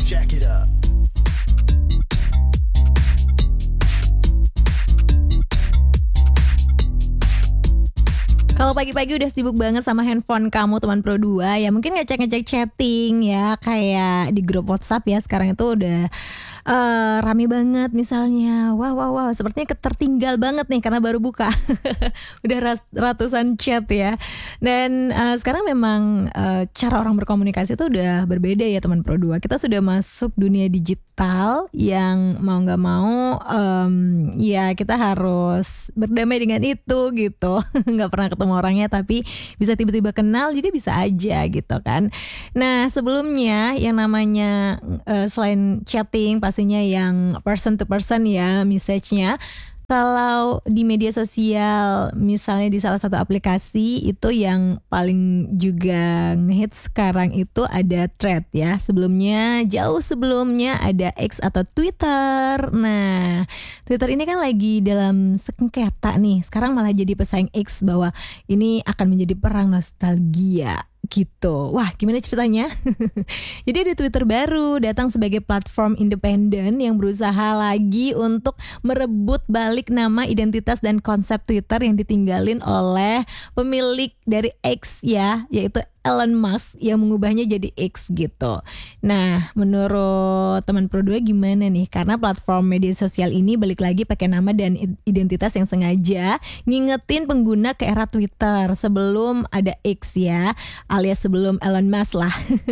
Jack it up. Kalau pagi-pagi udah sibuk banget sama handphone kamu teman Pro 2, ya mungkin ngecek-ngecek chatting ya, kayak di grup WhatsApp ya sekarang itu udah rame banget misalnya. Wow, sepertinya ketertinggal banget nih karena baru buka. Udah ratusan chat ya. Dan sekarang memang cara orang berkomunikasi itu udah berbeda ya teman Pro 2. Kita sudah masuk dunia digital yang mau gak mau ya kita harus berdamai dengan itu gitu. Gak pernah ketemu orangnya tapi bisa tiba-tiba kenal juga bisa aja gitu kan. Nah sebelumnya yang namanya selain chatting pastinya yang person to person ya message-nya. Kalau di media sosial misalnya di salah satu aplikasi itu yang paling juga ngehits sekarang itu ada Thread ya. Jauh sebelumnya ada X atau Twitter. Nah Twitter ini kan lagi dalam sengketa nih. Sekarang malah jadi pesaing X bahwa ini akan menjadi perang nostalgia gitu. Wah, gimana ceritanya? Jadi ada Twitter baru datang sebagai platform independen yang berusaha lagi untuk merebut balik nama, identitas dan konsep Twitter yang ditinggalin oleh pemilik dari X ya, yaitu Elon Musk yang mengubahnya jadi X gitu. Nah, menurut teman Pro 2 gimana nih? Karena platform media sosial ini balik lagi pakai nama dan identitas yang sengaja ngingetin pengguna ke era Twitter sebelum ada X ya, alias sebelum Elon Musk lah.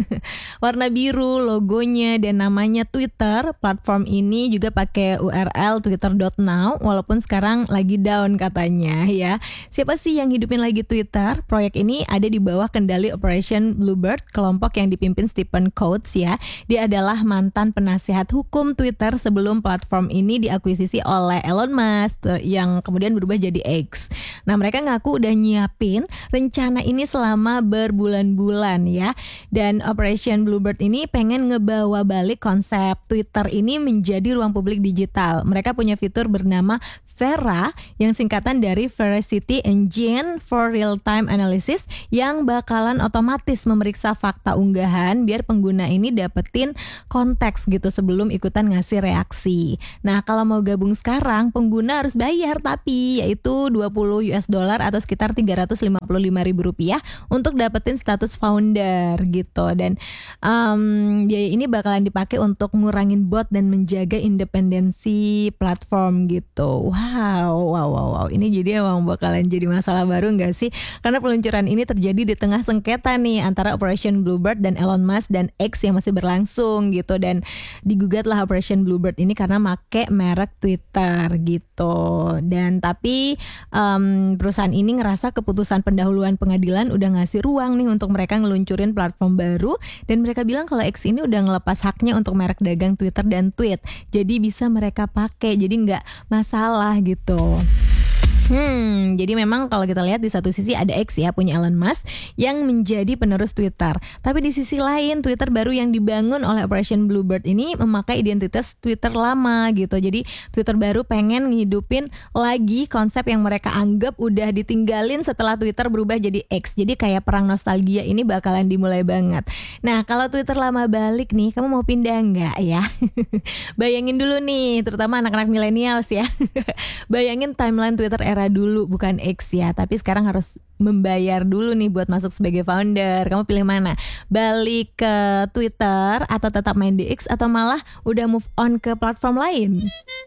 Warna biru logonya dan namanya Twitter. Platform ini juga pakai URL twitter.now walaupun sekarang lagi down katanya ya. Siapa sih yang hidupin lagi Twitter? Proyek ini ada di bawah kendali Operation Bluebird, kelompok yang dipimpin Stephen Coates ya. Dia adalah mantan penasihat hukum Twitter sebelum platform ini diakuisisi oleh Elon Musk yang kemudian berubah jadi X. Nah, mereka ngaku udah nyiapin rencana ini selama berbulan-bulan ya. Dan Operation Bluebird ini pengen ngebawa balik konsep Twitter ini menjadi ruang publik digital. Mereka punya fitur bernama Vera yang singkatan dari Veracity Engine for Real-Time Analysis yang bakalan otomatis memeriksa fakta unggahan biar pengguna ini dapetin konteks gitu sebelum ikutan ngasih reaksi. Nah, kalau mau gabung sekarang pengguna harus bayar tapi yaitu $20 atau sekitar Rp355.000 untuk dapetin status founder gitu. Dan biaya ini bakalan dipakai untuk ngurangin bot dan menjaga independensi platform gitu. Wow. Ini jadi emang bakalan jadi masalah baru gak sih? Karena peluncuran ini terjadi di tengah sengketa nih antara Operation Bluebird dan Elon Musk dan X yang masih berlangsung gitu. Dan digugatlah Operation Bluebird ini karena make merek Twitter gitu. Dan tapi perusahaan ini ngerasa keputusan pendahuluan pengadilan udah ngasih ruang nih untuk mereka ngeluncurin platform baru. Dan mereka bilang kalau X ini udah ngelepas haknya untuk merek dagang Twitter dan tweet. Jadi bisa mereka pakai, jadi gak masalah gitu. Jadi memang kalau kita lihat di satu sisi ada X ya punya Elon Musk yang menjadi penerus Twitter. Tapi di sisi lain Twitter baru yang dibangun oleh Operation Bluebird ini memakai identitas Twitter lama gitu. Jadi Twitter baru pengen ngehidupin lagi konsep yang mereka anggap udah ditinggalin setelah Twitter berubah jadi X. Jadi kayak perang nostalgia ini bakalan dimulai banget. Nah kalau Twitter lama balik nih, kamu mau pindah nggak ya? Bayangin dulu nih, terutama anak-anak milenials ya. Bayangin timeline Twitter era dulu, bukan X ya, tapi sekarang harus membayar dulu nih buat masuk sebagai founder. Kamu pilih mana? Balik ke Twitter atau tetap main di X atau malah udah move on ke platform lain?